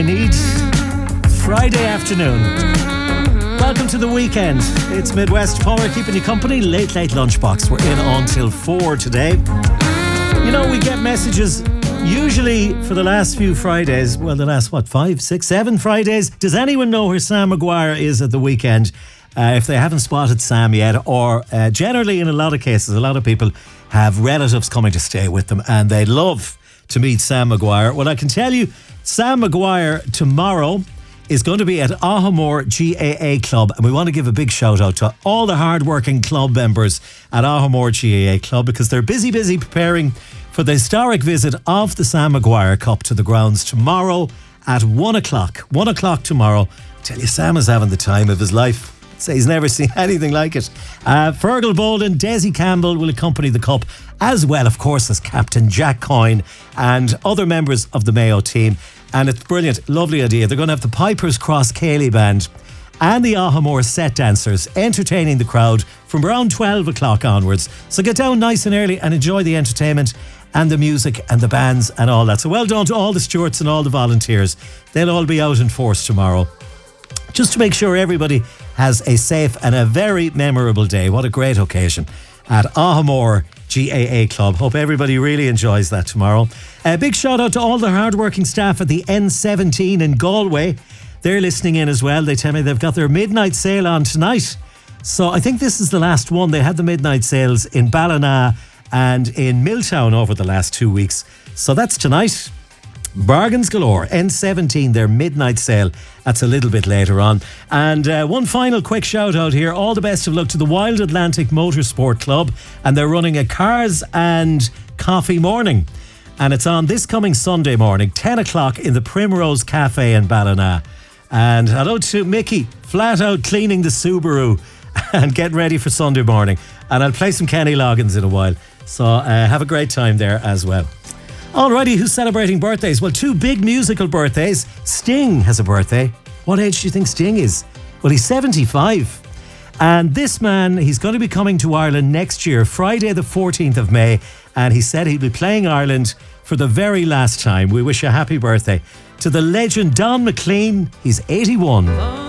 need. Friday afternoon. Welcome to the weekend. It's Midwest Power keeping you company. Late Lunchbox. We're in until 4 today. You know, we get messages usually for the last few Fridays. Well, the last, 5, 6, 7 Fridays. Does anyone know where Sam Maguire is at the weekend? If they haven't spotted Sam yet, or generally in a lot of cases, a lot of people have relatives coming to stay with them and they love to meet Sam Maguire. Well, I can tell you, Sam Maguire tomorrow is going to be at Ahamore GAA Club, and we want to give a big shout out to all the hard-working club members at Ahamore GAA Club, because they're busy preparing for the historic visit of the Sam Maguire Cup to the grounds tomorrow at 1 o'clock. 1 o'clock tomorrow. I tell you, Sam is having the time of his life. Say he's never seen anything like it. Fergal Bolden, Desi Campbell will accompany the Cup, as well, of course, as Captain Jack Coyne and other members of the Mayo team. And it's brilliant, lovely idea. They're going to have the Pipers Cross Cayley Band and the Ahamore set dancers entertaining the crowd from around 12 o'clock onwards. So get down nice and early and enjoy the entertainment and the music and the bands and all that. So well done to all the stewards and all the volunteers. They'll all be out in force tomorrow, just to make sure everybody has a safe and a very memorable day. What a great occasion at Ahamore GAA Club. Hope everybody really enjoys that tomorrow. A big shout out to all the hardworking staff at the N17 in Galway. They're listening in as well. They tell me they've got their midnight sale on tonight. So I think this is the last one. They had the midnight sales in Ballina and in Milltown over the last 2 weeks. So that's tonight. Bargains galore. N17, their midnight sale. That's a little bit later on. And one final quick shout out here. All the best of luck to the Wild Atlantic Motorsport Club. And they're running a Cars and Coffee morning. And it's on this coming Sunday morning, 10 o'clock in the Primrose Cafe in Ballina. And hello to Mickey, flat out cleaning the Subaru and getting ready for Sunday morning. And I'll play some Kenny Loggins in a while. So have a great time there as well. Alrighty, who's celebrating birthdays? Well, 2 big musical birthdays. Sting has a birthday. What age do you think Sting is? Well, he's 75. And this man, he's going to be coming to Ireland next year, Friday the 14th of May. And he said he'll be playing Ireland for the very last time. We wish a happy birthday to the legend Don McLean. He's 81.